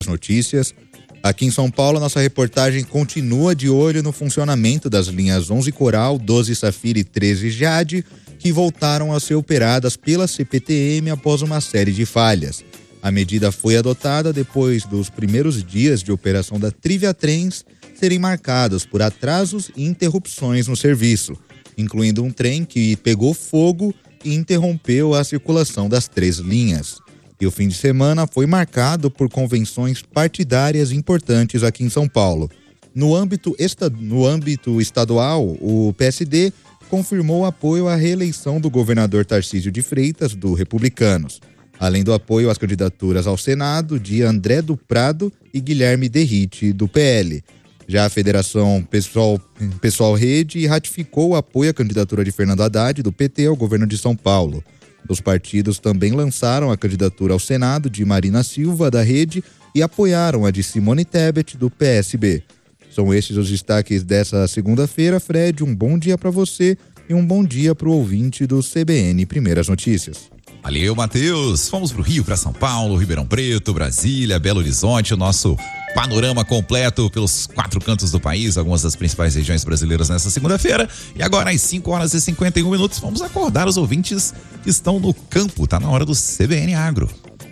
notícias. Aqui em São Paulo, nossa reportagem continua de olho no funcionamento das linhas 11 Coral, 12 Safira e 13 Jade, que voltaram a ser operadas pela CPTM após uma série de falhas. A medida foi adotada depois dos primeiros dias de operação da Trivia Trens serem marcados por atrasos e interrupções no serviço, incluindo um trem que pegou fogo e interrompeu a circulação das 3 linhas. E o fim de semana foi marcado por convenções partidárias importantes aqui em São Paulo. No âmbito estadual, o PSD confirmou apoio à reeleição do governador Tarcísio de Freitas, do Republicanos, além do apoio às candidaturas ao Senado de André do Prado e Guilherme Derrite, do PL. Já a Federação Pessoal Rede ratificou o apoio à candidatura de Fernando Haddad, do PT, ao governo de São Paulo. Os partidos também lançaram a candidatura ao Senado de Marina Silva, da Rede, e apoiaram a de Simone Tebet, do PSB. São estes os destaques dessa segunda-feira. Fred, um bom dia para você e um bom dia para o ouvinte do CBN Primeiras Notícias. Valeu, Matheus. Vamos pro Rio, para São Paulo, Ribeirão Preto, Brasília, Belo Horizonte, o nosso panorama completo pelos 4 cantos do país, algumas das principais regiões brasileiras nessa segunda-feira. E agora, às 5h51, vamos acordar os ouvintes que estão no campo. Tá na hora do CBN Agro.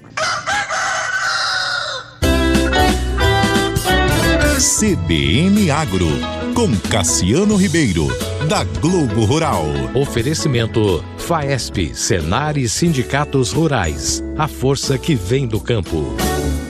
CBN Agro, com Cassiano Ribeiro, da Globo Rural. Oferecimento Faesp, Senar e Sindicatos Rurais. A força que vem do campo.